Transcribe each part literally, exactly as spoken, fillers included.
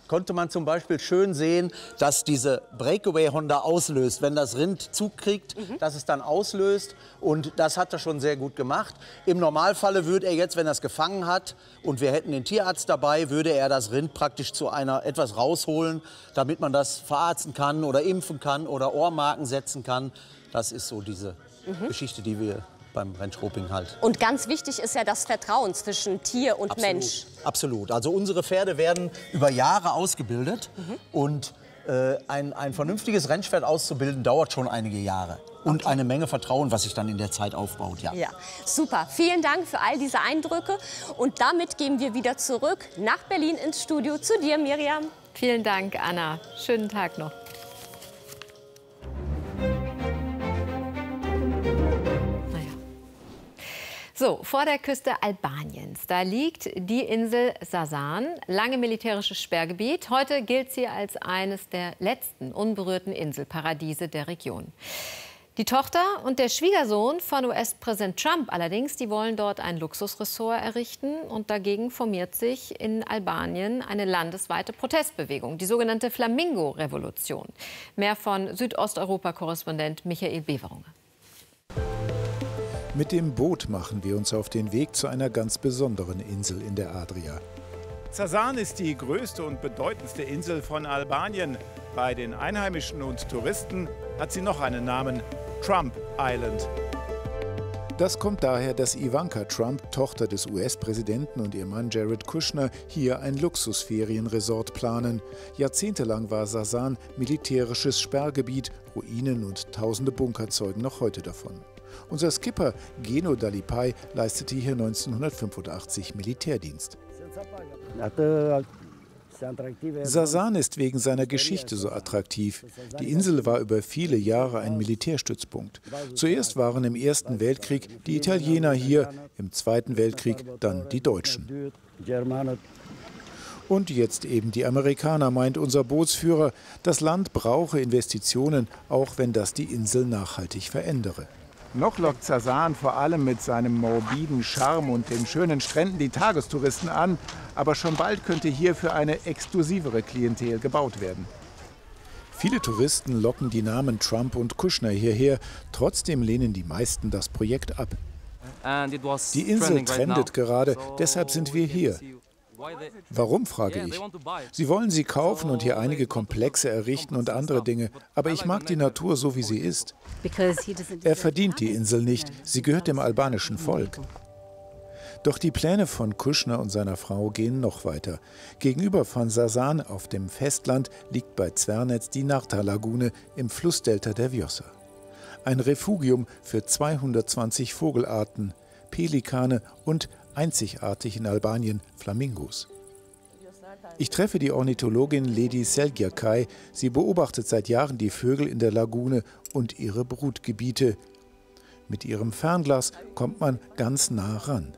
konnte man zum Beispiel schön sehen, dass diese Breakaway-Honda auslöst. Wenn das Rind Zug kriegt, mhm. dass es dann auslöst. Und das hat er schon sehr gut gemacht. Im Normalfalle würde er jetzt, wenn er es gefangen hat und wir hätten den Tierarzt dabei, würde er das Rind praktisch zu einer etwas rausholen, damit man das verarzten kann oder impfen kann oder Ohrmarken setzen kann. Das ist so diese mhm. Geschichte, die wir beim Rennschroping halt. Und ganz wichtig ist ja das Vertrauen zwischen Tier und Absolut. Mensch. Absolut. Also unsere Pferde werden über Jahre ausgebildet. Mhm. Und äh, ein, ein vernünftiges Rennpferd auszubilden, dauert schon einige Jahre. Und okay. eine Menge Vertrauen, was sich dann in der Zeit aufbaut. Ja. Ja, super. Vielen Dank für all diese Eindrücke. Und damit gehen wir wieder zurück nach Berlin ins Studio zu dir, Miriam. Vielen Dank, Anna. Schönen Tag noch. So, vor der Küste Albaniens, da liegt die Insel Sasan, lange militärisches Sperrgebiet. Heute gilt sie als eines der letzten unberührten Inselparadiese der Region. Die Tochter und der Schwiegersohn von U S-Präsident Trump allerdings, die wollen dort ein Luxusressort errichten. Und dagegen formiert sich in Albanien eine landesweite Protestbewegung, die sogenannte Flamingo-Revolution. Mehr von Südosteuropa-Korrespondent Michael Beverunger. Mit dem Boot machen wir uns auf den Weg zu einer ganz besonderen Insel in der Adria. Sasan ist die größte und bedeutendste Insel von Albanien. Bei den Einheimischen und Touristen hat sie noch einen Namen: Trump Island. Das kommt daher, dass Ivanka Trump, Tochter des U S-Präsidenten, und ihr Mann Jared Kushner hier ein Luxusferienresort planen. Jahrzehntelang war Sasan militärisches Sperrgebiet, Ruinen und tausende Bunker zeugen noch heute davon. Unser Skipper Geno Dalipai leistete hier neunzehnhundertfünfundachtzig Militärdienst. Sasan ist wegen seiner Geschichte so attraktiv. Die Insel war über viele Jahre ein Militärstützpunkt. Zuerst waren im Ersten Weltkrieg die Italiener hier, im Zweiten Weltkrieg dann die Deutschen. Und jetzt eben die Amerikaner, meint unser Bootsführer. Das Land brauche Investitionen, auch wenn das die Insel nachhaltig verändere. Noch lockt Sasan vor allem mit seinem morbiden Charme und den schönen Stränden die Tagestouristen an. Aber schon bald könnte hier für eine exklusivere Klientel gebaut werden. Viele Touristen locken die Namen Trump und Kushner hierher. Trotzdem lehnen die meisten das Projekt ab. Die Insel trendet gerade, deshalb sind wir hier. Warum, frage ich. Sie wollen sie kaufen und hier einige Komplexe errichten und andere Dinge. Aber ich mag die Natur so, wie sie ist. Er verdient die Insel nicht. Sie gehört dem albanischen Volk. Doch die Pläne von Kushner und seiner Frau gehen noch weiter. Gegenüber von Sasan auf dem Festland liegt bei Zvernec die Narta-Lagune im Flussdelta der Vjosa. Ein Refugium für zweihundertzwanzig Vogelarten, Pelikane und einzigartig in Albanien Flamingos. Ich treffe die Ornithologin Ledi Selgiakai. Sie beobachtet seit Jahren die Vögel in der Lagune und ihre Brutgebiete. Mit ihrem Fernglas kommt man ganz nah ran.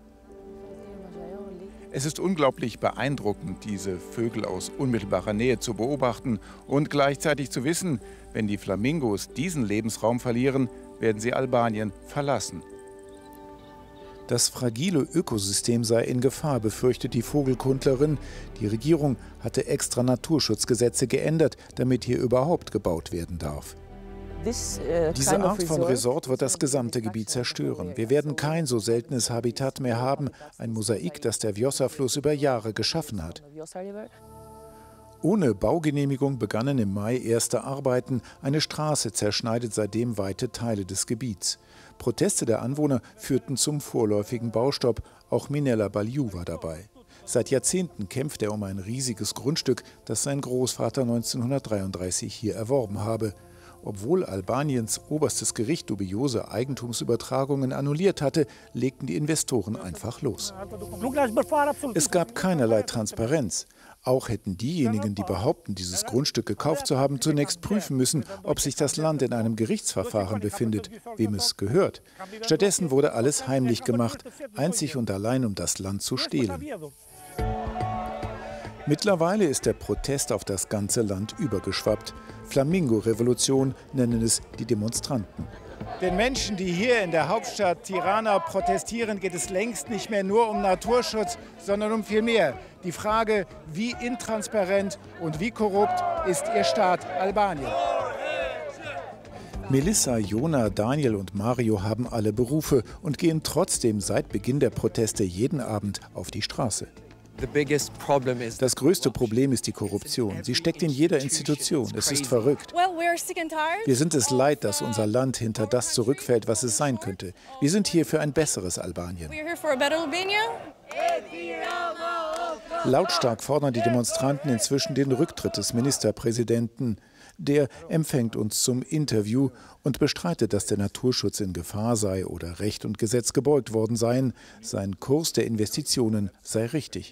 Es ist unglaublich beeindruckend, diese Vögel aus unmittelbarer Nähe zu beobachten und gleichzeitig zu wissen, wenn die Flamingos diesen Lebensraum verlieren, werden sie Albanien verlassen. Das fragile Ökosystem sei in Gefahr, befürchtet die Vogelkundlerin. Die Regierung hatte extra Naturschutzgesetze geändert, damit hier überhaupt gebaut werden darf. Diese Art von Resort wird das gesamte Gebiet zerstören. Wir werden kein so seltenes Habitat mehr haben, ein Mosaik, das der Vjosa-Fluss über Jahre geschaffen hat. Ohne Baugenehmigung begannen im Mai erste Arbeiten. Eine Straße zerschneidet seitdem weite Teile des Gebiets. Proteste der Anwohner führten zum vorläufigen Baustopp. Auch Minella Balju war dabei. Seit Jahrzehnten kämpft er um ein riesiges Grundstück, das sein Großvater neunzehnhundertdreiunddreißig hier erworben habe. Obwohl Albaniens oberstes Gericht dubiose Eigentumsübertragungen annulliert hatte, legten die Investoren einfach los. Es gab keinerlei Transparenz. Auch hätten diejenigen, die behaupten, dieses Grundstück gekauft zu haben, zunächst prüfen müssen, ob sich das Land in einem Gerichtsverfahren befindet, wem es gehört. Stattdessen wurde alles heimlich gemacht, einzig und allein, um das Land zu stehlen. Mittlerweile ist der Protest auf das ganze Land übergeschwappt. Flamingo-Revolution nennen es die Demonstranten. Den Menschen, die hier in der Hauptstadt Tirana protestieren, geht es längst nicht mehr nur um Naturschutz, sondern um viel mehr. Die Frage, wie intransparent und wie korrupt ist ihr Staat Albanien. Melissa, Jona, Daniel und Mario haben alle Berufe und gehen trotzdem seit Beginn der Proteste jeden Abend auf die Straße. Das größte Problem ist die Korruption. Sie steckt in jeder Institution. Es ist verrückt. Wir sind es leid, dass unser Land hinter das zurückfällt, was es sein könnte. Wir sind hier für ein besseres Albanien. Lautstark fordern die Demonstranten inzwischen den Rücktritt des Ministerpräsidenten. Der empfängt uns zum Interview und bestreitet, dass der Naturschutz in Gefahr sei oder Recht und Gesetz gebeugt worden seien. Sein Kurs der Investitionen sei richtig.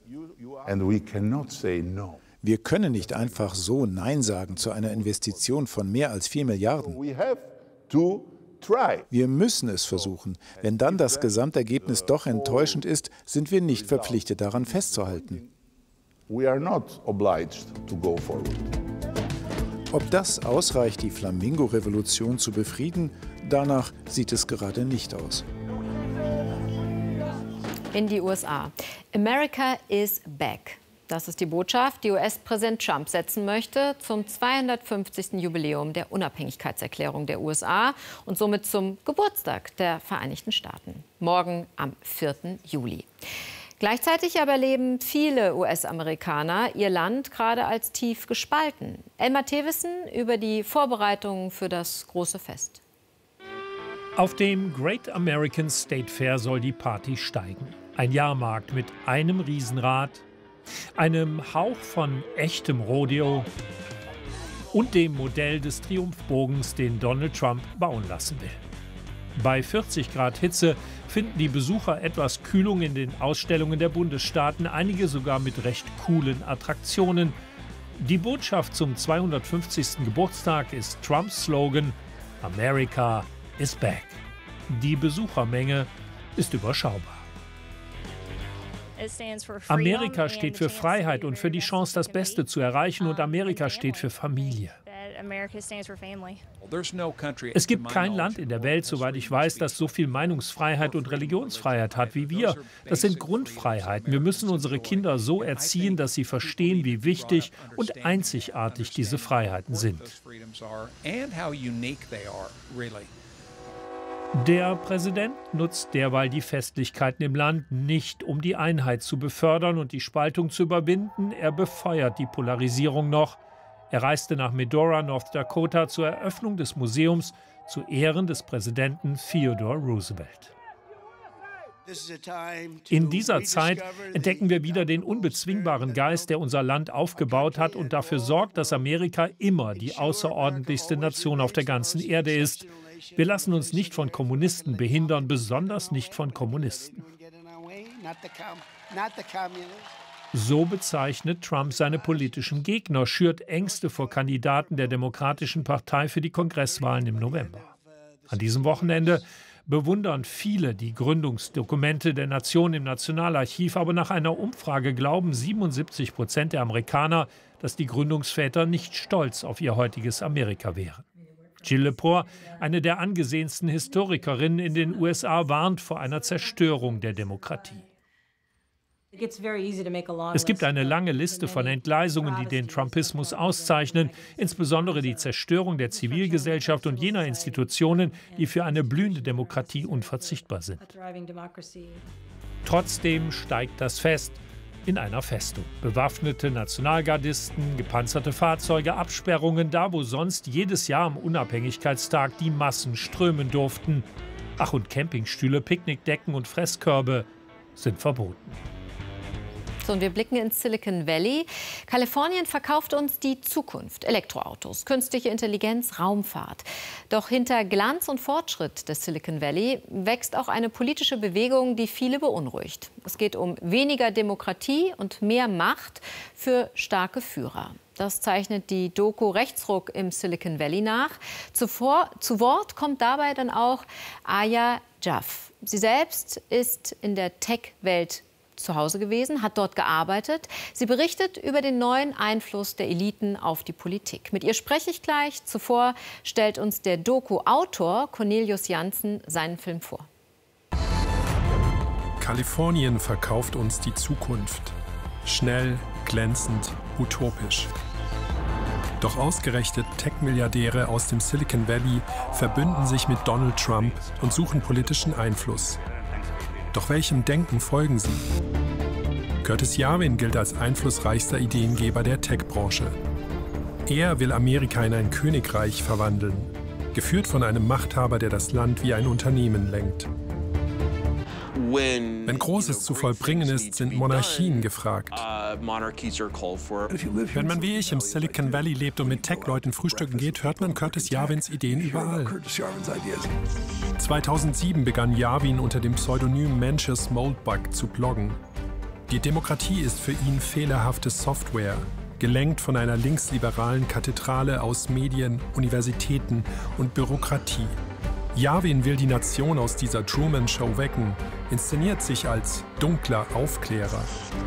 Wir können nicht einfach so Nein sagen zu einer Investition von mehr als vier Milliarden. Wir müssen es versuchen. Wenn dann das Gesamtergebnis doch enttäuschend ist, sind wir nicht verpflichtet, daran festzuhalten. Ob das ausreicht, die Flamingo-Revolution zu befrieden, danach sieht es gerade nicht aus. In die U S A. America is back. Das ist die Botschaft, die U S-Präsident Trump setzen möchte zum zweihundertfünfzigsten Jubiläum der Unabhängigkeitserklärung der U S A und somit zum Geburtstag der Vereinigten Staaten. Morgen am vierten Juli. Gleichzeitig aber erleben viele U S-Amerikaner ihr Land gerade als tief gespalten. Elmar Thewissen über die Vorbereitungen für das große Fest. Auf dem Great American State Fair soll die Party steigen. Ein Jahrmarkt mit einem Riesenrad, einem Hauch von echtem Rodeo und dem Modell des Triumphbogens, den Donald Trump bauen lassen will. Bei vierzig Grad Hitze finden die Besucher etwas Kühlung in den Ausstellungen der Bundesstaaten, einige sogar mit recht coolen Attraktionen. Die Botschaft zum zweihundertfünfzigsten Geburtstag ist Trumps Slogan America is back. Die Besuchermenge ist überschaubar. Amerika steht für Freiheit und für die Chance, das Beste zu erreichen, und Amerika steht für Familie. Es gibt kein Land in der Welt, soweit ich weiß, das so viel Meinungsfreiheit und Religionsfreiheit hat wie wir. Das sind Grundfreiheiten. Wir müssen unsere Kinder so erziehen, dass sie verstehen, wie wichtig und einzigartig diese Freiheiten sind. Der Präsident nutzt derweil die Festlichkeiten im Land nicht, um die Einheit zu befördern und die Spaltung zu überwinden. Er befeuert die Polarisierung noch. Er reiste nach Medora, North Dakota, zur Eröffnung des Museums zu Ehren des Präsidenten Theodore Roosevelt. In dieser Zeit entdecken wir wieder den unbezwingbaren Geist, der unser Land aufgebaut hat und dafür sorgt, dass Amerika immer die außerordentlichste Nation auf der ganzen Erde ist. Wir lassen uns nicht von Kommunisten behindern, besonders nicht von Kommunisten. So bezeichnet Trump seine politischen Gegner, schürt Ängste vor Kandidaten der Demokratischen Partei für die Kongresswahlen im November. An diesem Wochenende bewundern viele die Gründungsdokumente der Nation im Nationalarchiv, aber nach einer Umfrage glauben siebenundsiebzig Prozent der Amerikaner, dass die Gründungsväter nicht stolz auf ihr heutiges Amerika wären. Jill Lepore, eine der angesehensten Historikerinnen in den U S A, warnt vor einer Zerstörung der Demokratie. Es gibt eine lange Liste von Entgleisungen, die den Trumpismus auszeichnen, insbesondere die Zerstörung der Zivilgesellschaft und jener Institutionen, die für eine blühende Demokratie unverzichtbar sind. Trotzdem steigt das Fest in einer Festung. Bewaffnete Nationalgardisten, gepanzerte Fahrzeuge, Absperrungen, da wo sonst jedes Jahr am Unabhängigkeitstag die Massen strömen durften. Ach, und Campingstühle, Picknickdecken und Fresskörbe sind verboten. Und wir blicken ins Silicon Valley. Kalifornien verkauft uns die Zukunft. Elektroautos, künstliche Intelligenz, Raumfahrt. Doch hinter Glanz und Fortschritt des Silicon Valley wächst auch eine politische Bewegung, die viele beunruhigt. Es geht um weniger Demokratie und mehr Macht für starke Führer. Das zeichnet die Doku Rechtsruck im Silicon Valley nach. Zuvor, zu Wort kommt dabei dann auch Aya Jaff. Sie selbst ist in der Tech-Welt zu Hause gewesen, hat dort gearbeitet. Sie berichtet über den neuen Einfluss der Eliten auf die Politik. Mit ihr spreche ich gleich. Zuvor stellt uns der Doku-Autor Cornelius Janssen seinen Film vor. Kalifornien verkauft uns die Zukunft. Schnell, glänzend, utopisch. Doch ausgerechnet Tech-Milliardäre aus dem Silicon Valley verbünden sich mit Donald Trump und suchen politischen Einfluss. Doch welchem Denken folgen sie? Curtis Yarvin gilt als einflussreichster Ideengeber der Tech-Branche. Er will Amerika in ein Königreich verwandeln, geführt von einem Machthaber, der das Land wie ein Unternehmen lenkt. Wenn Großes zu vollbringen ist, sind Monarchien gefragt. Wenn man wie ich im Silicon Valley lebt und mit Tech-Leuten frühstücken geht, hört man Curtis Yarvins Ideen überall. zweitausendsieben begann Yarvin unter dem Pseudonym Mencius Moldbug zu bloggen. Die Demokratie ist für ihn fehlerhafte Software, gelenkt von einer linksliberalen Kathedrale aus Medien, Universitäten und Bürokratie. Yarvin will die Nation aus dieser Truman-Show wecken, inszeniert sich als dunkler Aufklärer.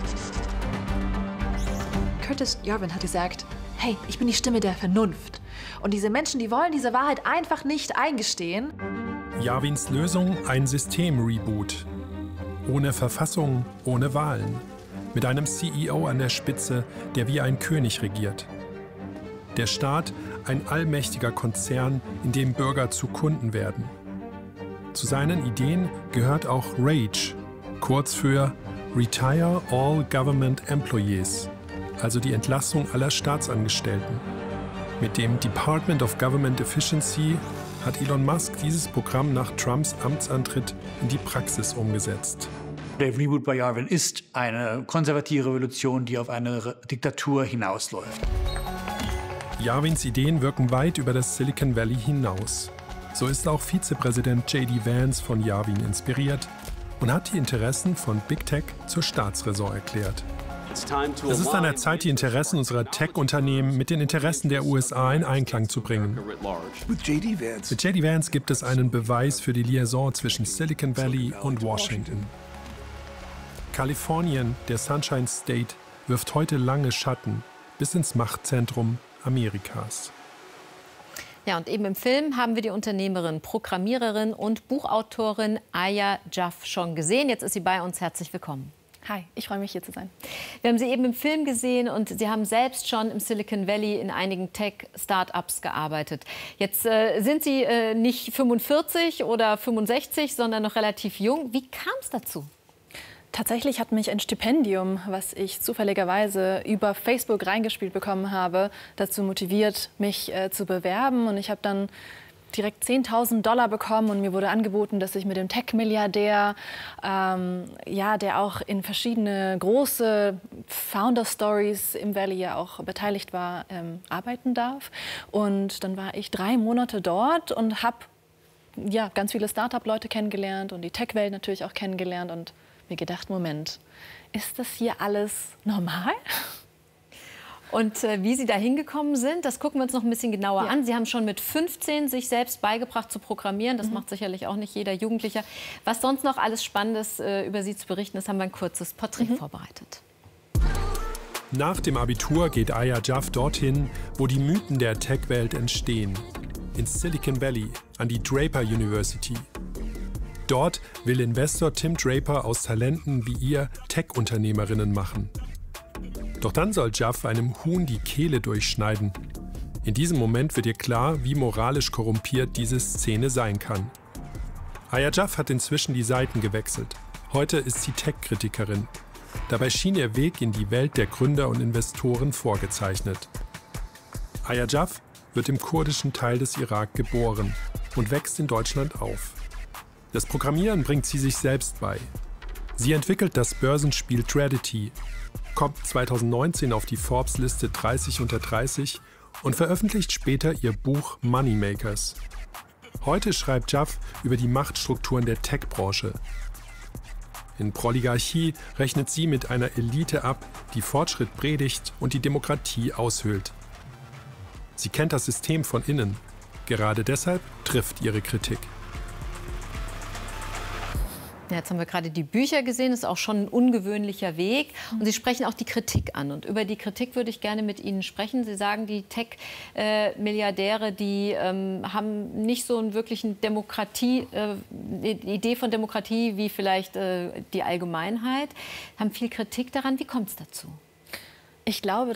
Curtis Yarvin hat gesagt, hey, ich bin die Stimme der Vernunft. Und diese Menschen, die wollen diese Wahrheit einfach nicht eingestehen. Yarvins Lösung, ein System-Reboot. Ohne Verfassung, ohne Wahlen. Mit einem C E O an der Spitze, der wie ein König regiert. Der Staat, ein allmächtiger Konzern, in dem Bürger zu Kunden werden. Zu seinen Ideen gehört auch RAGE, kurz für Retire All Government Employees, also die Entlassung aller Staatsangestellten. Mit dem Department of Government Efficiency hat Elon Musk dieses Programm nach Trumps Amtsantritt in die Praxis umgesetzt. Der Reboot bei Yarvin ist eine konservative Revolution, die auf eine Diktatur hinausläuft. Yarvins Ideen wirken weit über das Silicon Valley hinaus. So ist auch Vizepräsident J D Vance von Yarvin inspiriert und hat die Interessen von Big Tech zur Staatsräson erklärt. Es ist an der Zeit, die Interessen unserer Tech-Unternehmen mit den Interessen der U S A in Einklang zu bringen. Mit J D Vance gibt es einen Beweis für die Liaison zwischen Silicon Valley und Washington. Kalifornien, der Sunshine State, wirft heute lange Schatten bis ins Machtzentrum Amerikas. Ja, und eben im Film haben wir die Unternehmerin, Programmiererin und Buchautorin Aya Jaff schon gesehen. Jetzt ist sie bei uns. Herzlich willkommen. Hi, ich freue mich, hier zu sein. Wir haben Sie eben im Film gesehen und Sie haben selbst schon im Silicon Valley in einigen Tech-Startups gearbeitet. Jetzt äh, sind Sie äh, nicht fünfundvierzig oder fünfundsechzig, sondern noch relativ jung. Wie kam es dazu? Tatsächlich hat mich ein Stipendium, was ich zufälligerweise über Facebook reingespielt bekommen habe, dazu motiviert, mich äh, zu bewerben. Und ich habe dann direkt zehntausend Dollar bekommen und mir wurde angeboten, dass ich mit dem Tech-Milliardär, ähm, ja, der auch in verschiedene große Founder-Stories im Valley ja auch beteiligt war, ähm, arbeiten darf. Und dann war ich drei Monate dort und habe ja, ganz viele Start-up-Leute kennengelernt und die Tech-Welt natürlich auch kennengelernt und mir gedacht, Moment, ist das hier alles normal? Und äh, wie Sie da hingekommen sind, das gucken wir uns noch ein bisschen genauer ja. an. Sie haben schon mit fünfzehn sich selbst beigebracht zu programmieren. Das mhm. macht sicherlich auch nicht jeder Jugendlicher. Was sonst noch alles Spannendes äh, über Sie zu berichten ist, haben wir ein kurzes Porträt mhm. vorbereitet. Nach dem Abitur geht Aya Jaff dorthin, wo die Mythen der Tech-Welt entstehen. Ins Silicon Valley, an die Draper University. Dort will Investor Tim Draper aus Talenten wie ihr Tech-Unternehmerinnen machen. Doch dann soll Jaff einem Huhn die Kehle durchschneiden. In diesem Moment wird ihr klar, wie moralisch korrumpiert diese Szene sein kann. Aya Jaff hat inzwischen die Seiten gewechselt. Heute ist sie Tech-Kritikerin. Dabei schien ihr Weg in die Welt der Gründer und Investoren vorgezeichnet. Aya Jaff wird im kurdischen Teil des Irak geboren und wächst in Deutschland auf. Das Programmieren bringt sie sich selbst bei. Sie entwickelt das Börsenspiel Tradity, kommt zweitausendneunzehn auf die Forbes-Liste dreißig unter dreißig und veröffentlicht später ihr Buch Moneymakers. Heute schreibt Jaff über die Machtstrukturen der Tech-Branche. In Proligarchie rechnet sie mit einer Elite ab, die Fortschritt predigt und die Demokratie aushöhlt. Sie kennt das System von innen. Gerade deshalb trifft ihre Kritik. Ja, jetzt haben wir gerade die Bücher gesehen, das ist auch schon ein ungewöhnlicher Weg. Und Sie sprechen auch die Kritik an. Und über die Kritik würde ich gerne mit Ihnen sprechen. Sie sagen, die Tech-Milliardäre, die ähm, haben nicht so einen wirklichen Demokratie, äh, Idee von Demokratie wie vielleicht äh, die Allgemeinheit, haben viel Kritik daran. Wie kommt es dazu? Ich glaube,